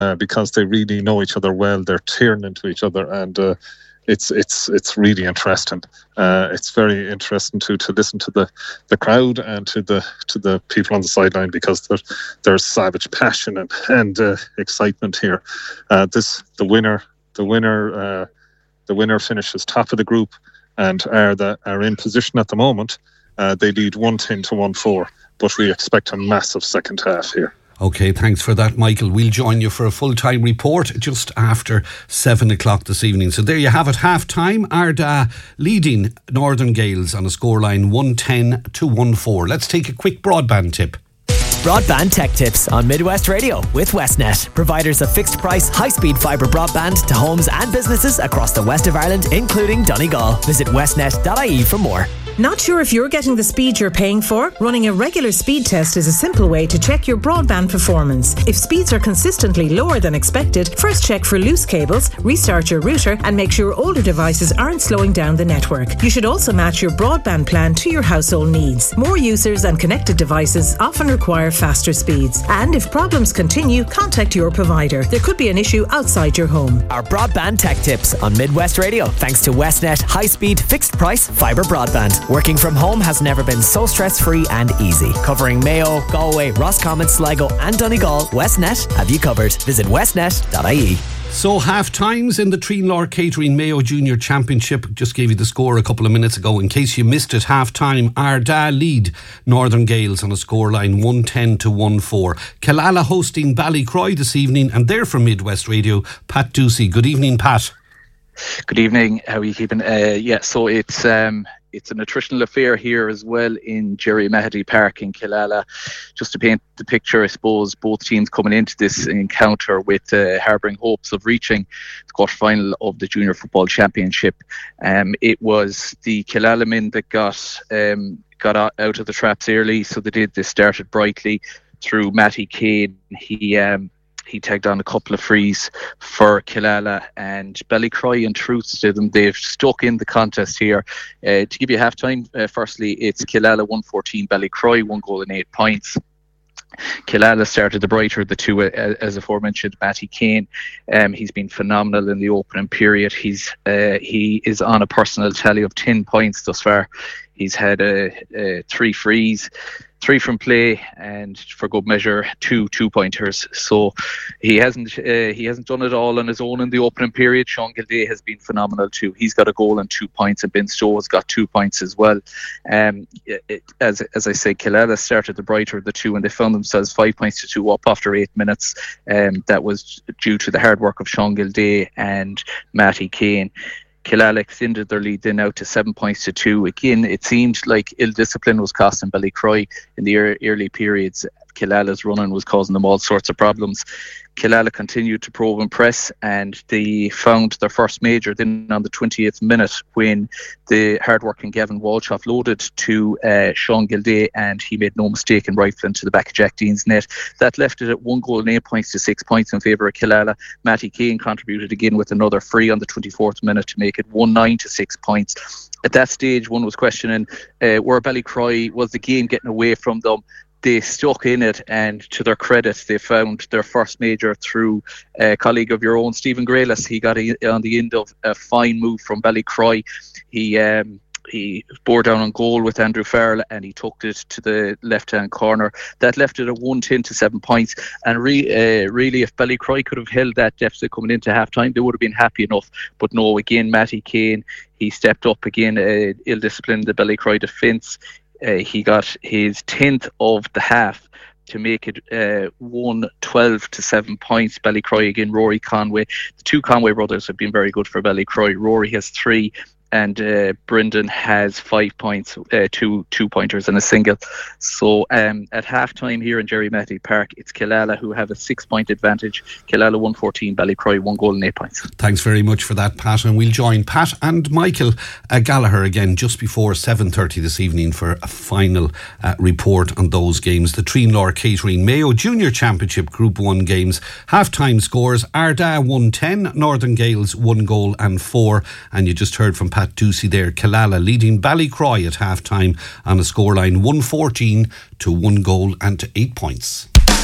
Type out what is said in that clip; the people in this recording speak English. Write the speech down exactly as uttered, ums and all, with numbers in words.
uh, because they really know each other well. They're tearing into each other, and uh, it's it's it's really interesting. Uh, it's very interesting to, to listen to the, the crowd and to the to the people on the sideline, because there's there's savage passion and and uh, excitement here. Uh, this the winner the winner uh, the winner finishes top of the group and are the are in position at the moment. Uh, they lead one ten to one four, but we expect a massive second half here. OK, thanks for that, Michael. We'll join you for a full-time report just after seven o'clock this evening. So there you have it, half-time. Ardagh leading Northern Gaels on a scoreline one ten to one four. Let's take a quick broadband tip. Broadband Tech Tips on Midwest Radio with Westnet, providers of fixed price, high-speed fibre broadband to homes and businesses across the west of Ireland, including Donegal. Visit westnet dot I E for more. Not sure if you're getting the speed you're paying for? Running a regular speed test is a simple way to check your broadband performance. If speeds are consistently lower than expected, first check for loose cables, restart your router, and make sure older devices aren't slowing down the network. You should also match your broadband plan to your household needs. More users and connected devices often require faster speeds. And if problems continue, contact your provider. There could be an issue outside your home. Our Broadband Tech Tips on Midwest Radio, thanks to Westnet high-speed fixed price fibre broadband. Working from home has never been so stress-free and easy. Covering Mayo, Galway, Roscommon, Sligo and Donegal, Westnet have you covered. Visit westnet dot I E. So half times in the Treenlaw Catering Mayo Junior Championship. Just gave you the score a couple of minutes ago. In case you missed it, half time Ardagh lead Northern Gaels on a scoreline one ten to one four. Killala hosting Ballycroy this evening, and they're from Midwest Radio. Pat Ducey. Good evening, Pat. Good evening. How are you keeping? Uh, yeah, so it's um, it's an attritional affair here as well in Jerry Mahady Park in Killala. Just to paint the picture, I suppose both teams coming into this encounter with uh, harbouring hopes of reaching the quarter-final of the Junior Football Championship. Um, it was the Killala men that got um, got out of the traps early, so they did. They started brightly through Matty Kane. He um, He tagged on a couple of frees for Killala, and Ballycroy in truth to them, they've stuck in the contest here. Uh, to give you half time, uh, firstly, it's Killala one fourteen, Ballycroy one goal and eight points. Killala started the brighter of the two, uh, as aforementioned, Matty Kane. Um, he's been phenomenal in the opening period. He's uh, he is on a personal tally of ten points thus far. He's had uh, uh, three frees, three from play, and for good measure, two two-pointers. So he hasn't uh, he hasn't done it all on his own in the opening period. Sean Gilday has been phenomenal too. He's got a goal and two points, and Ben Stowe has got two points as well. Um, it, as as I say, Killala started the brighter of the two, and they found themselves five points to two up after eight minutes. Um, that was due to the hard work of Sean Gilday and Matty Kane. Killala extended their lead then out to seven points to two. Again, it seemed like ill discipline was costing Ballycroy in the early periods. Killala's running was causing them all sorts of problems. Killala continued to probe and press, and they found their first major then on the twentieth minute when the hard-working Gavin Walsh offloaded to uh, Sean Gilday, and he made no mistake in rifling to the back of Jack Dean's net. That left it at one goal and eight points to six points in favour of Killala. Matty Kane contributed again with another free on the twenty-fourth minute to make it one nine to six points. At that stage, one was questioning uh, where Ballycroy was the game getting away from them. They stuck in it, and to their credit, they found their first major through a colleague of your own, Stephen Graylis. He got a, on the end of a fine move from Ballycroy. He um, he bore down on goal with Andrew Farrell, and he tucked it to the left-hand corner. That left it at one ten to seven points. And re, uh, really, if Ballycroy could have held that deficit coming into half-time, they would have been happy enough. But no, again, Matty Kane, he stepped up again, uh, ill-disciplined the Ballycroy defence. Uh, he got his tenth of the half to make it uh, one twelve to seven points. Ballycroy again, Rory Conway. The two Conway brothers have been very good for Ballycroy. Rory has three, and uh, Brendan has five points, uh, two two pointers and a single. So um, at half time here in Jerry Mahady Park, it's Killala who have a six point advantage. Killala one fourteen, Ballycroy one goal and eight points. Thanks very much for that, Pat, and we'll join Pat and Michael uh, Gallagher again just before seven thirty this evening for a final uh, report on those games. The Treenlaw Catering Mayo Junior Championship Group one games. Half time scores: Ardagh one ten, Northern Gaels one goal and four, and you just heard from Pat Pat Ducey there. Killala leading Ballycroy at half time on a scoreline one fourteen to one goal and to eight points.